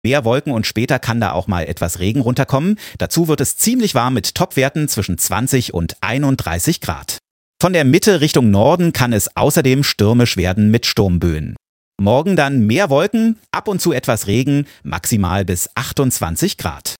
Mehr Wolken und später kann da auch mal etwas Regen runterkommen. Dazu wird es ziemlich warm mit Topwerten zwischen 20 und 31 Grad. Von der Mitte Richtung Norden kann es außerdem stürmisch werden mit Sturmböen. Morgen dann mehr Wolken, ab und zu etwas Regen, maximal bis 28 Grad.